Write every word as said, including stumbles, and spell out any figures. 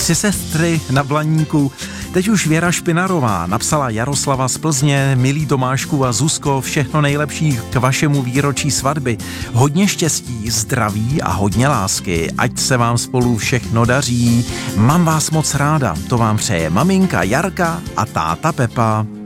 tři sestry na Blaníku. Teď už Věra Špinarová napsala Jaroslava z Plzně, milí Tomášku a Zuzko, všechno nejlepší k vašemu výročí svatby. Hodně štěstí, zdraví a hodně lásky, ať se vám spolu všechno daří. Mám vás moc ráda, to vám přeje maminka Jarka a táta Pepa.